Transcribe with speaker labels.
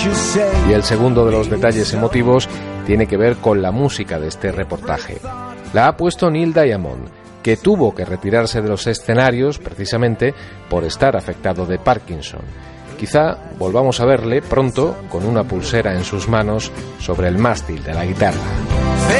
Speaker 1: Y el segundo de los detalles emotivos tiene que ver con la música de este reportaje. La ha puesto Neil Diamond, que tuvo que retirarse de los escenarios precisamente por estar afectado de Parkinson. Quizá volvamos a verle pronto con una pulsera en sus manos sobre el mástil de la guitarra.